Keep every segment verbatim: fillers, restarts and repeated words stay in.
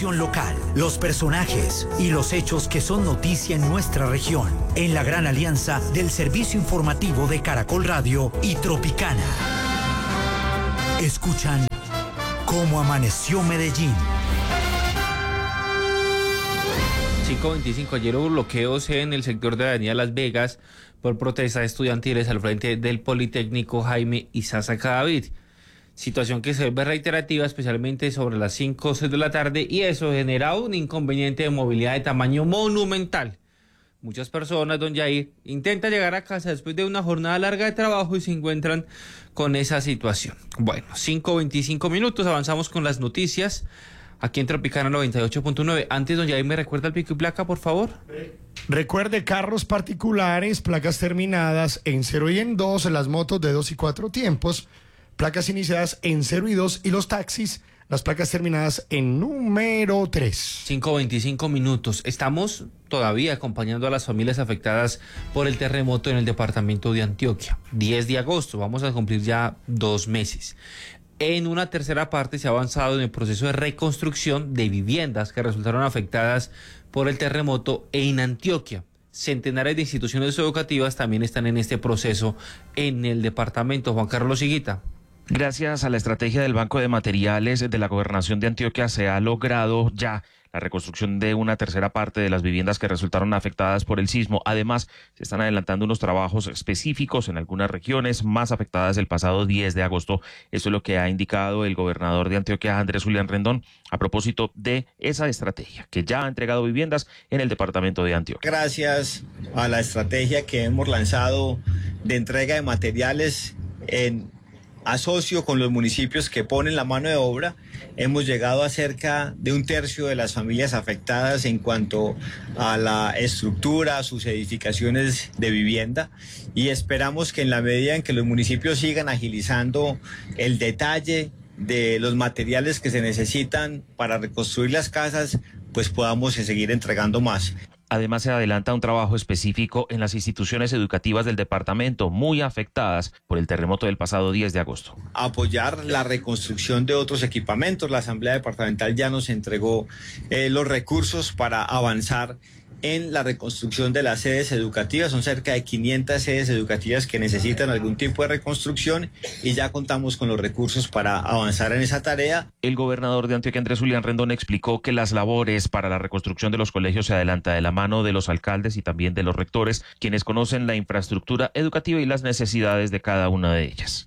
información local, los personajes y los hechos que son noticia en nuestra región, en la gran alianza del servicio informativo de Caracol Radio y Tropicana. Escuchan Cómo Amaneció Medellín. cinco veinticinco. Ayer hubo bloqueos en el sector de la avenida Las Vegas por protestas estudiantiles al frente del Politécnico Jaime Isaza Cadavid. Situación que se ve reiterativa, especialmente sobre las cinco o seis de la tarde, y eso genera un inconveniente de movilidad de tamaño monumental. Muchas personas, don Jair, intentan llegar a casa después de una jornada larga de trabajo y se encuentran con esa situación. Bueno, cinco veinticinco minutos, avanzamos con las noticias aquí en Tropicana noventa y ocho punto nueve. Antes, don Jair, ¿me recuerda el pico y placa, por favor? Recuerde, carros particulares, placas terminadas en cero y en dos, las motos de dos y cuatro tiempos, placas iniciadas en cero y dos, y los taxis, las placas terminadas en número tres. cinco veinticinco minutos. Estamos todavía acompañando a las familias afectadas por el terremoto en el departamento de Antioquia. diez de agosto, vamos a cumplir ya dos meses. En una tercera parte se ha avanzado en el proceso de reconstrucción de viviendas que resultaron afectadas por el terremoto en Antioquia. Centenares de instituciones educativas también están en este proceso en el departamento. Juan Carlos Higuita. Gracias a la estrategia del Banco de Materiales de la Gobernación de Antioquia se ha logrado ya la reconstrucción de una tercera parte de las viviendas que resultaron afectadas por el sismo. Además, se están adelantando unos trabajos específicos en algunas regiones más afectadas el pasado diez de agosto. Eso es lo que ha indicado el gobernador de Antioquia, Andrés Julián Rendón, a propósito de esa estrategia, que ya ha entregado viviendas en el departamento de Antioquia. Gracias a la estrategia que hemos lanzado de entrega de materiales en asocio con los municipios que ponen la mano de obra, hemos llegado a cerca de un tercio de las familias afectadas en cuanto a la estructura, a sus edificaciones de vivienda, y esperamos que en la medida en que los municipios sigan agilizando el detalle de los materiales que se necesitan para reconstruir las casas, pues podamos seguir entregando más. Además, se adelanta un trabajo específico en las instituciones educativas del departamento muy afectadas por el terremoto del pasado diez de agosto. Apoyar la reconstrucción de otros equipamientos. La Asamblea Departamental ya nos entregó eh, los recursos para avanzar en la reconstrucción de las sedes educativas. Son cerca de quinientas sedes educativas que necesitan algún tipo de reconstrucción y ya contamos con los recursos para avanzar en esa tarea. El gobernador de Antioquia, Andrés Julián Rendón, explicó que las labores para la reconstrucción de los colegios se adelanta de la mano de los alcaldes y también de los rectores, quienes conocen la infraestructura educativa y las necesidades de cada una de ellas.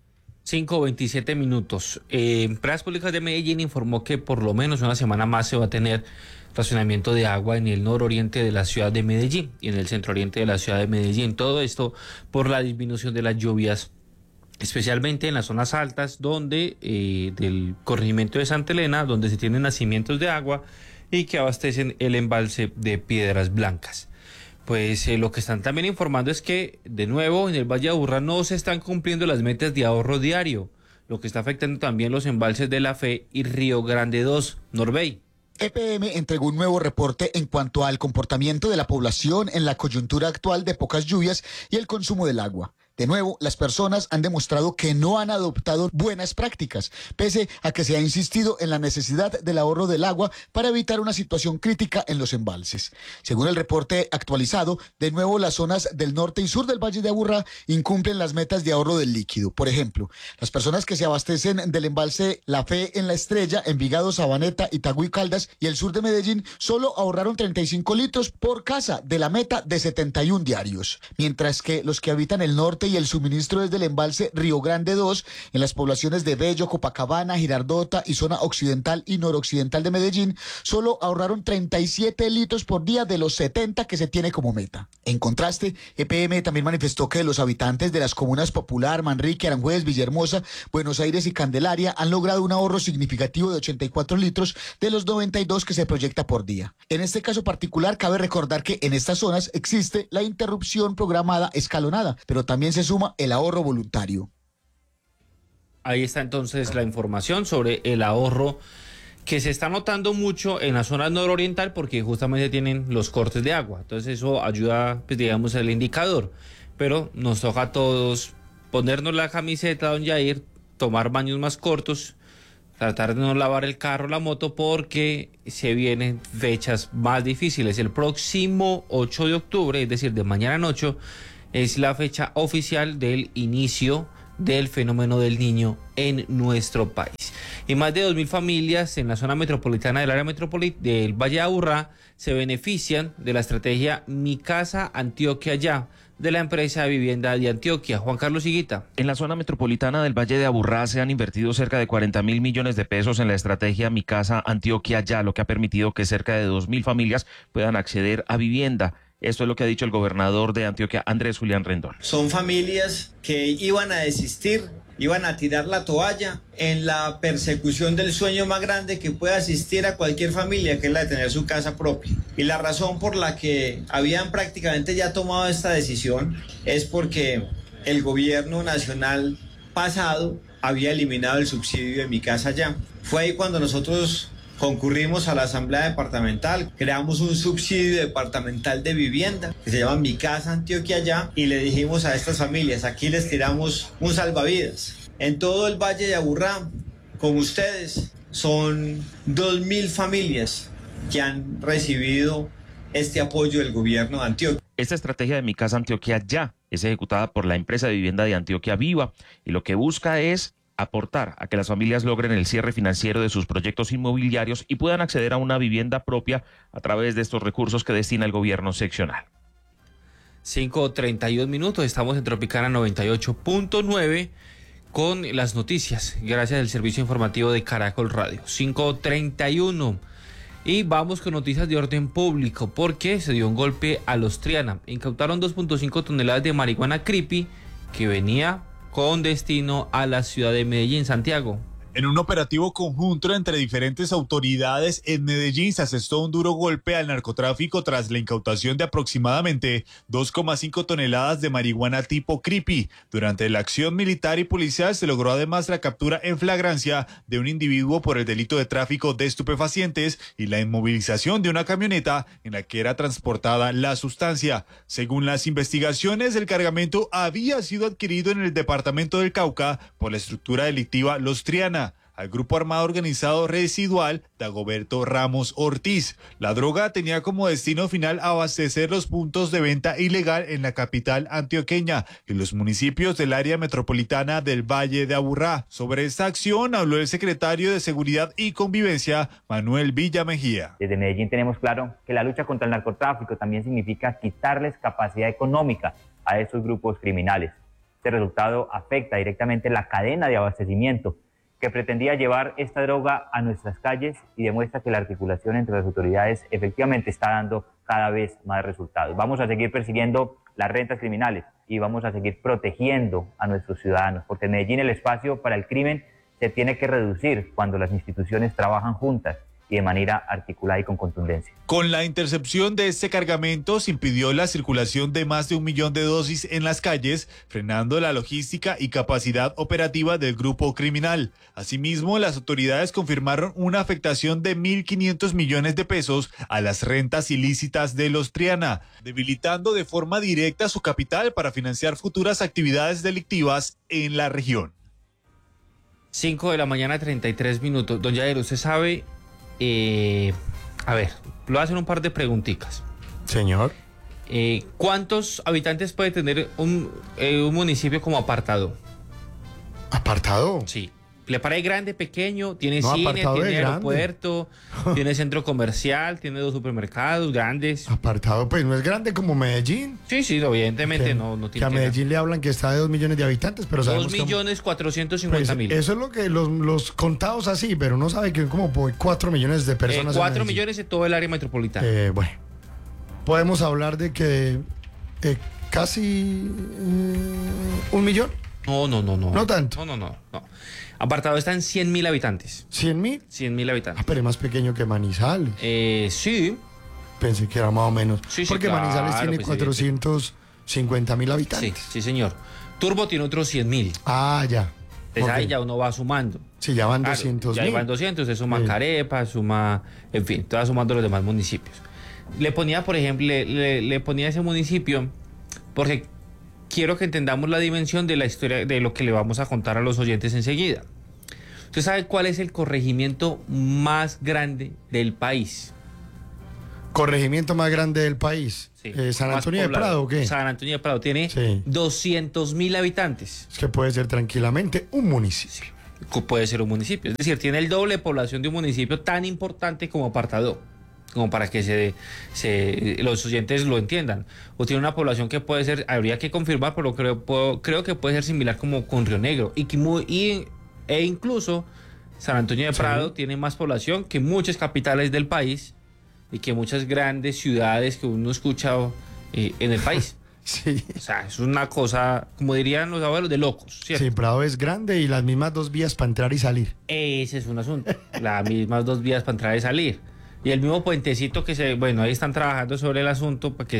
cinco veintisiete minutos. Eh, Empresas Públicas de Medellín informó que por lo menos una semana más se va a tener racionamiento de agua en el nororiente de la ciudad de Medellín y en el centro oriente de la ciudad de Medellín. Todo esto por la disminución de las lluvias, especialmente en las zonas altas donde eh, del corregimiento de Santa Elena, donde se tienen nacimientos de agua y que abastecen el embalse de Piedras Blancas. Pues eh, lo que están también informando es que, de nuevo, en el Valle de Aburrá no se están cumpliendo las metas de ahorro diario, lo que está afectando también los embalses de La Fe y Río Grande dos. Norbey. E P M entregó un nuevo reporte en cuanto al comportamiento de la población en la coyuntura actual de pocas lluvias y el consumo del agua. De nuevo, las personas han demostrado que no han adoptado buenas prácticas, pese a que se ha insistido en la necesidad del ahorro del agua para evitar una situación crítica en los embalses. Según el reporte actualizado, de nuevo las zonas del norte y sur del Valle de Aburrá incumplen las metas de ahorro del líquido. Por ejemplo, las personas que se abastecen del embalse La Fe en La Estrella, Envigado, Sabaneta, Itagüí, Caldas y el sur de Medellín solo ahorraron treinta y cinco litros por casa de la meta de setenta y uno diarios, mientras que los que habitan el norte y el suministro desde el embalse Río Grande dos en las poblaciones de Bello, Copacabana, Girardota y zona occidental y noroccidental de Medellín solo ahorraron treinta y siete litros por día de los setenta que se tiene como meta. En contraste, E P M también manifestó que los habitantes de las comunas Popular, Manrique, Aranjuez, Villahermosa, Buenos Aires y Candelaria han logrado un ahorro significativo de ochenta y cuatro litros de los noventa y dos que se proyecta por día. En este caso particular, cabe recordar que en estas zonas existe la interrupción programada escalonada, pero también se suma el ahorro voluntario. Ahí está entonces la información sobre el ahorro que se está notando mucho en la zona nororiental porque justamente tienen los cortes de agua. Entonces eso ayuda, pues digamos, el indicador. Pero nos toca a todos ponernos la camiseta, don Jair, tomar baños más cortos, tratar de no lavar el carro, la moto, porque se vienen fechas más difíciles. El próximo ocho de octubre, es decir, de mañana en ocho, es la fecha oficial del inicio del fenómeno del Niño en nuestro país. Y más de dos mil familias en la zona metropolitana del área metropolitana del Valle de Aburrá se benefician de la estrategia Mi Casa Antioquia Ya, de la empresa de vivienda de Antioquia. Juan Carlos Higuita. En la zona metropolitana del Valle de Aburrá se han invertido cerca de cuarenta mil millones de pesos en la estrategia Mi Casa Antioquia Ya, lo que ha permitido que cerca de dos mil familias puedan acceder a vivienda. Esto es lo que ha dicho el gobernador de Antioquia, Andrés Julián Rendón. Son familias que iban a desistir, iban a tirar la toalla en la persecución del sueño más grande que puede asistir a cualquier familia, que es la de tener su casa propia. Y la razón por la que habían prácticamente ya tomado esta decisión es porque el gobierno nacional pasado había eliminado el subsidio de Mi Casa Ya. Fue ahí cuando nosotros concurrimos a la Asamblea Departamental, creamos un subsidio departamental de vivienda que se llama Mi Casa Antioquia Ya, y le dijimos a estas familias, aquí les tiramos un salvavidas. En todo el Valle de Aburrá, con ustedes, son dos mil familias que han recibido este apoyo del gobierno de Antioquia. Esta estrategia de Mi Casa Antioquia Ya es ejecutada por la empresa de vivienda de Antioquia Viva, y lo que busca es aportar a que las familias logren el cierre financiero de sus proyectos inmobiliarios y puedan acceder a una vivienda propia a través de estos recursos que destina el gobierno seccional. cinco treinta y dos minutos, estamos en Tropicana noventa y ocho punto nueve con las noticias, gracias al servicio informativo de Caracol Radio. cinco treinta y uno. Y vamos con noticias de orden público, porque se dio un golpe a los Triana. Incautaron dos punto cinco toneladas de marihuana creepy que venía con destino a la ciudad de Medellín. Santiago. En un operativo conjunto entre diferentes autoridades en Medellín se asestó un duro golpe al narcotráfico tras la incautación de aproximadamente dos coma cinco toneladas de marihuana tipo creepy. Durante la acción militar y policial se logró además la captura en flagrancia de un individuo por el delito de tráfico de estupefacientes y la inmovilización de una camioneta en la que era transportada la sustancia. Según las investigaciones, el cargamento había sido adquirido en el departamento del Cauca por la estructura delictiva Los Triana, al grupo armado organizado residual Dagoberto Ramos Ortiz. La droga tenía como destino final abastecer los puntos de venta ilegal en la capital antioqueña y los municipios del área metropolitana del Valle de Aburrá. Sobre esta acción habló el secretario de Seguridad y Convivencia, Manuel Villamejía. Desde Medellín tenemos claro que la lucha contra el narcotráfico también significa quitarles capacidad económica a esos grupos criminales. Este resultado afecta directamente la cadena de abastecimiento que pretendía llevar esta droga a nuestras calles y demuestra que la articulación entre las autoridades efectivamente está dando cada vez más resultados. Vamos a seguir persiguiendo las rentas criminales y vamos a seguir protegiendo a nuestros ciudadanos, porque en Medellín el espacio para el crimen se tiene que reducir cuando las instituciones trabajan juntas y de manera articulada y con contundencia. Con la intercepción de este cargamento se impidió la circulación de más de un millón de dosis en las calles, frenando la logística y capacidad operativa del grupo criminal. Asimismo, las autoridades confirmaron una afectación de mil quinientos millones de pesos a las rentas ilícitas de los Triana, debilitando de forma directa su capital para financiar futuras actividades delictivas en la región. cinco de la mañana, treinta y tres minutos. Don Jair, ¿usted sabe? Eh, a ver, lo hacen un par de preguntitas. Señor. Eh, ¿Cuántos habitantes puede tener un, eh, un municipio como apartado? ¿Apartado? Sí. ¿Le parece grande, pequeño? Tiene No, cine, apartado tiene es aeropuerto, tiene centro comercial, tiene dos supermercados grandes. Apartado, pues no es grande como Medellín. Sí, sí, evidentemente que, no, no que tiene. a Medellín le hablan que está de dos millones de habitantes, pero sabemos Dos millones cuatrocientos cincuenta mil. Eso es lo que los, los contados así, pero uno sabe que como cuatro millones de personas. Eh, cuatro millones en todo el área metropolitana. Eh, bueno, podemos hablar de que eh, casi eh, un millón. No, no, no, no. No tanto. No, no, no, no. Apartado está en cien mil habitantes. ¿cien mil? cien mil habitantes. Ah, pero es más pequeño que Manizales. Eh, sí. Pensé que era más o menos. Sí, sí, porque claro, Manizales tiene pues, cuatrocientos cincuenta mil Sí, habitantes. sí, señor. Turbo tiene otros cien mil. Ah, ya. Entonces Ok. ahí ya uno va sumando. Sí, ya van Claro, doscientos ya mil. van doscientos, se suma Sí. Carepa, suma, en fin, todas sumando los demás municipios. Le ponía, por ejemplo, le, le, le ponía ese municipio porque quiero que entendamos la dimensión de la historia de lo que le vamos a contar a los oyentes enseguida. ¿Usted sabe cuál es el corregimiento más grande del país? Corregimiento más grande del país. Sí, Eh, ¿San más Antonio de poblado. Prado o qué? San Antonio de Prado tiene Sí. doscientos mil habitantes. Es que puede ser tranquilamente un municipio. Sí, puede ser un municipio. Es decir, tiene el doble de población de un municipio tan importante como Apartadó. Como para que se, se los oyentes lo entiendan. O tiene una población que puede ser, habría que confirmar, pero creo, puedo, creo que puede ser similar como con Río Negro. Y, que muy, y E incluso San Antonio de Prado sí. tiene más población que muchas capitales del país y que muchas grandes ciudades que uno ha escuchado eh, en el país. Sí. O sea, es una cosa, como dirían los abuelos, de locos, ¿cierto? Sí, Prado es grande y las mismas dos vías para entrar y salir. Ese es un asunto. Las mismas dos vías para entrar y salir. Y el mismo puentecito que se... Bueno, ahí están trabajando sobre el asunto para que